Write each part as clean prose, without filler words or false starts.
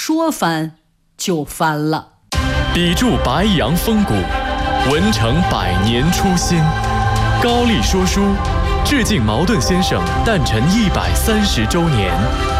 说翻就翻了。 砥柱白杨风骨，文成百年初心。高力说书致敬茅盾先生诞辰130周年。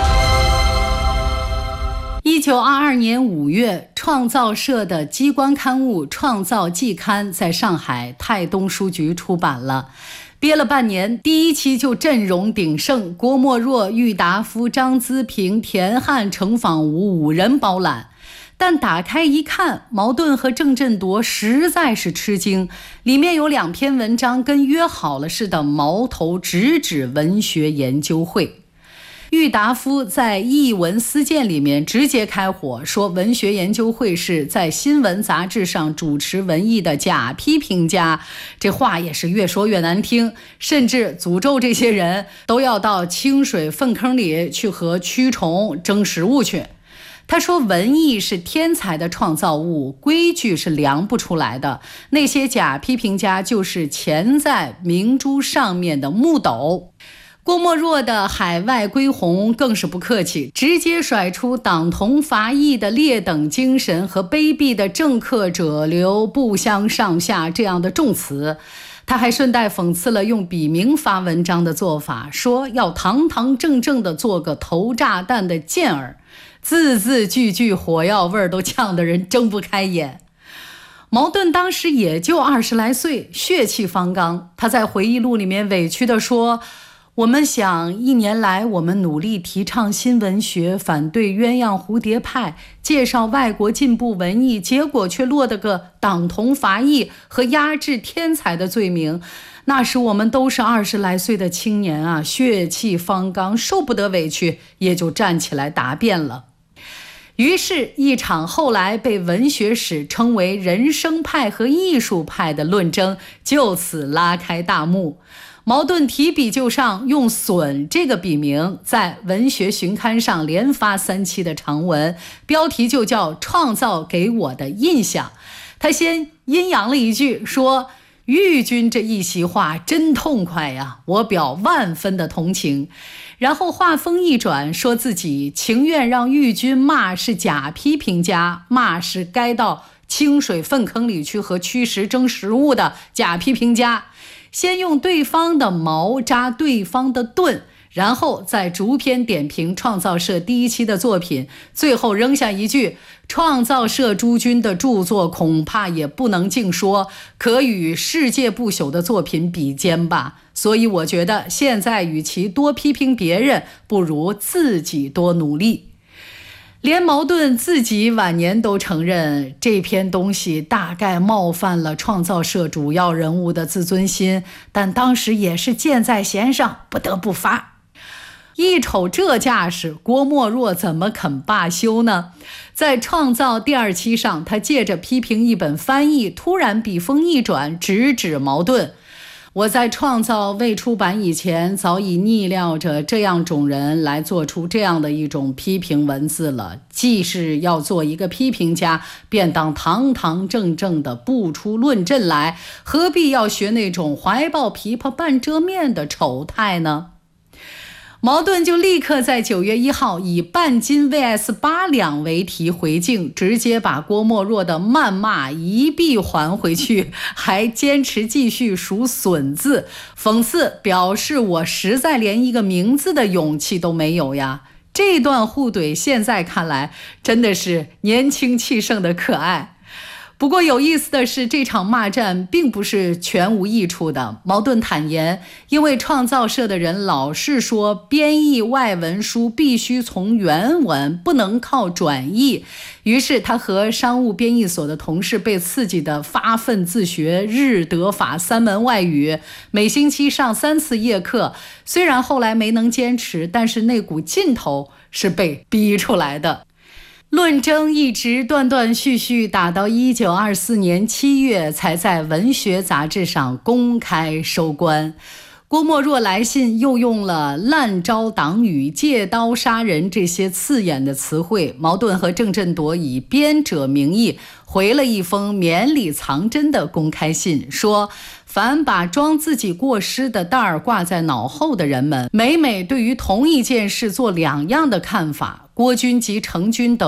1922年5月，创造社的机关刊物《创造季刊》在上海泰东书局出版了。憋了半年，第1期就阵容鼎盛，郭沫若、郁达夫、张资平、田汉、程仿吾5人包揽。但打开一看，茅盾和郑振铎实在是吃惊，里面有2篇文章跟约好了似的，矛头直指文学研究会。郁达夫在《艺文思鉴》里面直接开火，说文学研究会是在新闻杂志上主持文艺的假批评家，这话也是越说越难听，甚至诅咒这些人都要到清水粪坑里去和蛆虫争食物去。他说文艺是天才的创造物，规矩是量不出来的，那些假批评家就是潜在明珠上面的木斗。郭沫若的海外归鸿更是不客气，直接甩出党同伐异的劣等精神和卑鄙的政客者流不相上下这样的重词。他还顺带讽刺了用笔名发文章的做法，说要堂堂正正的做个投炸弹的健儿，字字句句火药味都呛得人睁不开眼。茅盾当时也就20来岁，血气方刚。他在回忆录里面委屈地说，我们想1年来我们努力提倡新文学，反对鸳鸯蝴蝶派，介绍外国进步文艺，结果却落得个党同伐异和压制天才的罪名。那时我们都是20来岁的青年啊，血气方刚，受不得委屈，也就站起来答辩了。于是一场后来被文学史称为人生派和艺术派的论争就此拉开大幕。茅盾提笔就上，用损这个笔名在文学巡刊上连发3期的长文，标题就叫创造给我的印象。他先阴阳了一句，说郁君这一席话真痛快呀，我表万分的同情。然后话锋一转，说自己情愿让郁君骂是假批评家，骂是该到清水粪坑里去和蛆食争食物的假批评家。先用对方的矛扎对方的盾，然后再逐篇点评创造社第1期的作品，最后扔下一句，创造社诸君的著作恐怕也不能尽说，可与世界不朽的作品比肩吧。所以我觉得现在与其多批评别人，不如自己多努力。连茅盾自己晚年都承认，这篇东西大概冒犯了创造社主要人物的自尊心，但当时也是箭在弦上，不得不发。一瞅这架势，郭沫若怎么肯罢休呢？在创造第2期上，他借着批评一本翻译，突然笔锋一转，直指茅盾。我在创造未出版以前，早已逆料着这样种人来做出这样的一种批评文字了。既是要做一个批评家，便当堂堂正正的步出论阵来，何必要学那种怀抱琵琶半遮面的丑态呢？茅盾就立刻在9月1号以半斤 vs8 两为题回敬，直接把郭沫若的谩骂一臂还回去，还坚持继续数损字，讽刺表示我实在连一个名字的勇气都没有呀。这段互怼现在看来真的是年轻气盛的可爱。不过有意思的是，这场骂战并不是全无益处的。茅盾坦言，因为创造社的人老是说编译外文书必须从原文，不能靠转译，于是他和商务编译所的同事被刺激的发奋自学日德法3门外语，每星期上3次夜课。虽然后来没能坚持，但是那股劲头是被逼出来的。论争一直断断续续打到1924年7月才在文学杂志上公开收官。郭沫若来信又用了滥招党羽、借刀杀人这些刺眼的词汇，茅盾和郑振铎以编者名义回了一封绵里藏针的公开信，说凡把装自己过失的袋儿挂在脑后的人们，每每对于同一件事做2样的看法，郭军及程军等